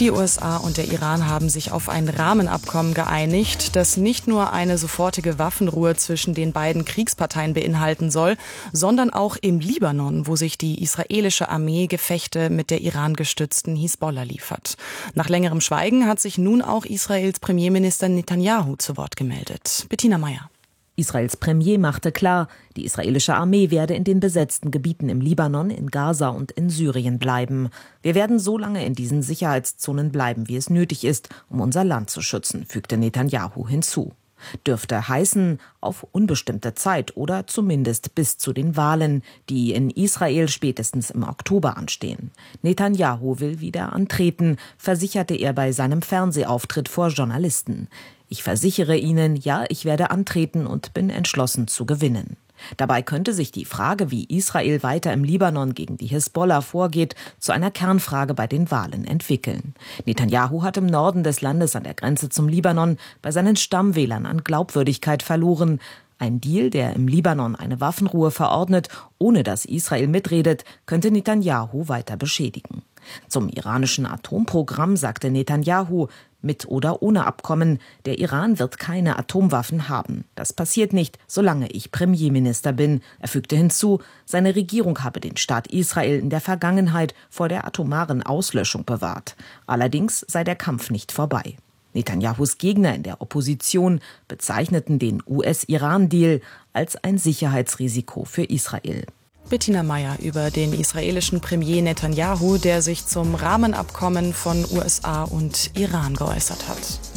Die USA und der Iran haben sich auf ein Rahmenabkommen geeinigt, das nicht nur eine sofortige Waffenruhe zwischen den beiden Kriegsparteien beinhalten soll, sondern auch im Libanon, wo sich die israelische Armee Gefechte mit der Iran-gestützten Hisbollah liefert. Nach längerem Schweigen hat sich nun auch Israels Premierminister Netanyahu zu Wort gemeldet. Bettina Meyer. Israels Premier machte klar, die israelische Armee werde in den besetzten Gebieten im Libanon, in Gaza und in Syrien bleiben. Wir werden so lange in diesen Sicherheitszonen bleiben, wie es nötig ist, um unser Land zu schützen, fügte Netanyahu hinzu. Dürfte heißen, auf unbestimmte Zeit oder zumindest bis zu den Wahlen, die in Israel spätestens im Oktober anstehen. Netanyahu will wieder antreten, versicherte er bei seinem Fernsehauftritt vor Journalisten. Ich versichere Ihnen, ja, ich werde antreten und bin entschlossen zu gewinnen. Dabei könnte sich die Frage, wie Israel weiter im Libanon gegen die Hisbollah vorgeht, zu einer Kernfrage bei den Wahlen entwickeln. Netanyahu hat im Norden des Landes an der Grenze zum Libanon bei seinen Stammwählern an Glaubwürdigkeit verloren. Ein Deal, der im Libanon eine Waffenruhe verordnet, ohne dass Israel mitredet, könnte Netanyahu weiter beschädigen. Zum iranischen Atomprogramm sagte Netanyahu, mit oder ohne Abkommen, der Iran wird keine Atomwaffen haben. Das passiert nicht, solange ich Premierminister bin. Er fügte hinzu, seine Regierung habe den Staat Israel in der Vergangenheit vor der atomaren Auslöschung bewahrt. Allerdings sei der Kampf nicht vorbei. Netanyahus Gegner in der Opposition bezeichneten den US-Iran-Deal als ein Sicherheitsrisiko für Israel. Bettina Meyer über den israelischen Premier Netanyahu, der sich zum Rahmenabkommen von USA und Iran geäußert hat.